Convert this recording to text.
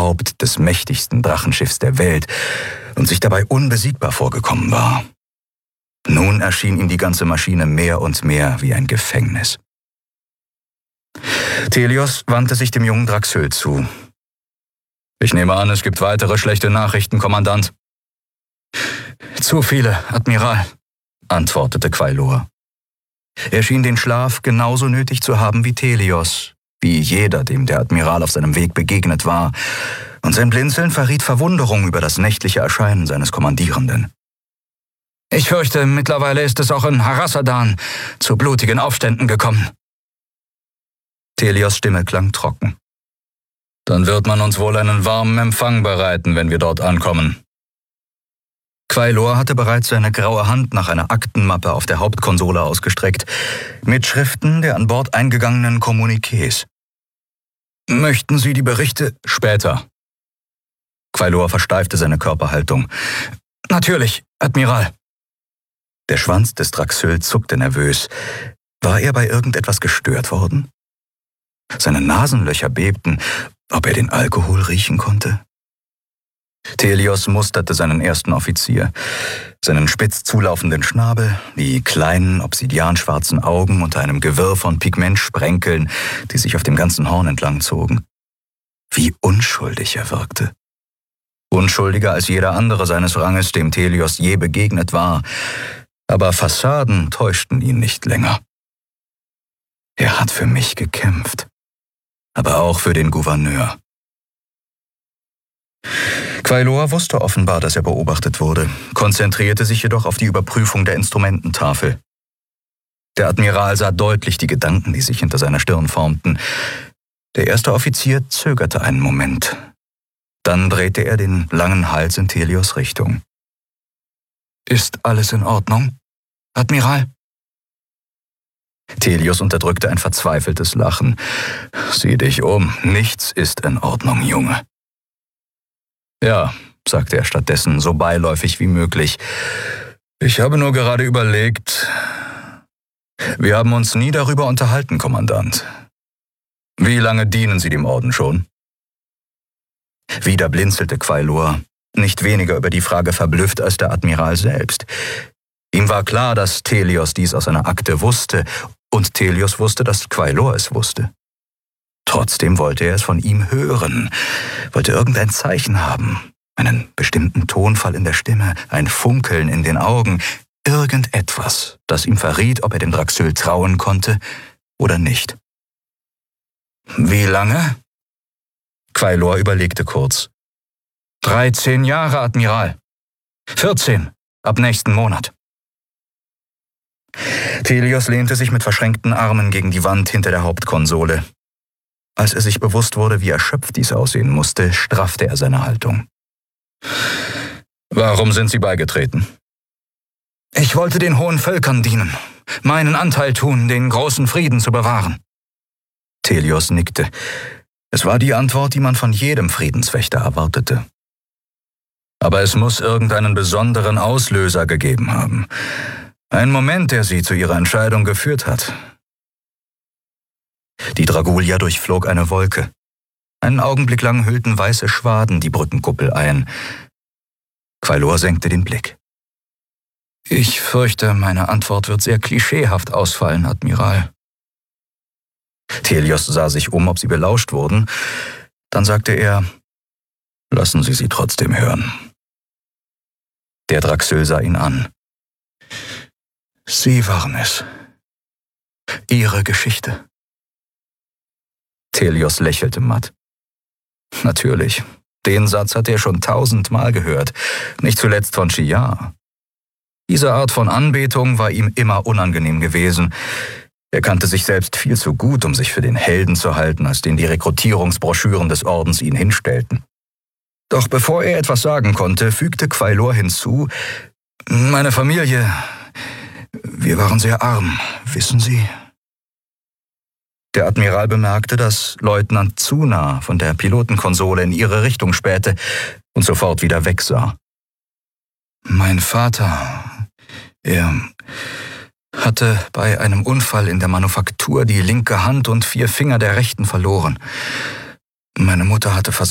Haupt des mächtigsten Drachenschiffs der Welt und sich dabei unbesiegbar vorgekommen war. Nun erschien ihm die ganze Maschine mehr und mehr wie ein Gefängnis. Thelios wandte sich dem jungen Draxyl zu. »Ich nehme an, es gibt weitere schlechte Nachrichten, Kommandant.« »Zu viele, Admiral«, antwortete Quailor. Er schien den Schlaf genauso nötig zu haben wie Thelios, wie jeder, dem der Admiral auf seinem Weg begegnet war, und sein Blinzeln verriet Verwunderung über das nächtliche Erscheinen seines Kommandierenden. »Ich fürchte, mittlerweile ist es auch in Harassadan zu blutigen Aufständen gekommen.« Thelios' Stimme klang trocken. »Dann wird man uns wohl einen warmen Empfang bereiten, wenn wir dort ankommen.« Quailor hatte bereits seine graue Hand nach einer Aktenmappe auf der Hauptkonsole ausgestreckt, mit Schriften der an Bord eingegangenen Kommuniqués. »Möchten Sie die Berichte später?« Quailor versteifte seine Körperhaltung. »Natürlich, Admiral.« Der Schwanz des Draxyl zuckte nervös. War er bei irgendetwas gestört worden? Seine Nasenlöcher bebten, ob er den Alkohol riechen konnte? Thelios musterte seinen ersten Offizier. Seinen spitz zulaufenden Schnabel, die kleinen, obsidianschwarzen Augen unter einem Gewirr von Pigmentsprenkeln, die sich auf dem ganzen Horn entlang zogen. Wie unschuldig er wirkte. Unschuldiger als jeder andere seines Ranges, dem Thelios je begegnet war. Aber Fassaden täuschten ihn nicht länger. Er hat für mich gekämpft. Aber auch für den Gouverneur. Quailor wusste offenbar, dass er beobachtet wurde, konzentrierte sich jedoch auf die Überprüfung der Instrumententafel. Der Admiral sah deutlich die Gedanken, die sich hinter seiner Stirn formten. Der erste Offizier zögerte einen Moment. Dann drehte er den langen Hals in Thelios Richtung. »Ist alles in Ordnung, Admiral?« Thelios unterdrückte ein verzweifeltes Lachen. »Sieh dich um, nichts ist in Ordnung, Junge.« »Ja«, sagte er stattdessen, so beiläufig wie möglich. »Ich habe nur gerade überlegt. Wir haben uns nie darüber unterhalten, Kommandant. Wie lange dienen Sie dem Orden schon?« Wieder blinzelte Quailor, nicht weniger über die Frage verblüfft als der Admiral selbst. Ihm war klar, dass Thelios dies aus einer Akte wusste, und Thelios wusste, dass Quailor es wusste. Trotzdem wollte er es von ihm hören, wollte irgendein Zeichen haben, einen bestimmten Tonfall in der Stimme, ein Funkeln in den Augen, irgendetwas, das ihm verriet, ob er dem Draxyl trauen konnte oder nicht. »Wie lange?« Quailor überlegte kurz. 13 Jahre, Admiral. 14, ab nächsten Monat. Thelios lehnte sich mit verschränkten Armen gegen die Wand hinter der Hauptkonsole. Als er sich bewusst wurde, wie erschöpft dies aussehen musste, straffte er seine Haltung. »Warum sind Sie beigetreten?« »Ich wollte den hohen Völkern dienen, meinen Anteil tun, den großen Frieden zu bewahren.« Thelios nickte. Es war die Antwort, die man von jedem Friedenswächter erwartete. »Aber es muss irgendeinen besonderen Auslöser gegeben haben. Ein Moment, der Sie zu Ihrer Entscheidung geführt hat.« Die Dragulia durchflog eine Wolke. Einen Augenblick lang hüllten weiße Schwaden die Brückenkuppel ein. Quailor senkte den Blick. »Ich fürchte, meine Antwort wird sehr klischeehaft ausfallen, Admiral.« Thelios sah sich um, ob sie belauscht wurden. Dann sagte er, »Lassen Sie sie trotzdem hören.« Der Draxyl sah ihn an. »Sie waren es. Ihre Geschichte.« Thelios lächelte matt. Natürlich, den Satz hatte er schon 1000-mal gehört, nicht zuletzt von Chiyar. Diese Art von Anbetung war ihm immer unangenehm gewesen. Er kannte sich selbst viel zu gut, um sich für den Helden zu halten, als den die Rekrutierungsbroschüren des Ordens ihn hinstellten. Doch bevor er etwas sagen konnte, fügte Quailor hinzu, »Meine Familie, wir waren sehr arm, wissen Sie?« Der Admiral bemerkte, dass Leutnant Zuna von der Pilotenkonsole in ihre Richtung spähte und sofort wieder wegsah. »Mein Vater, er hatte bei einem Unfall in der Manufaktur die linke Hand und 4 Finger der rechten verloren. Meine Mutter hatte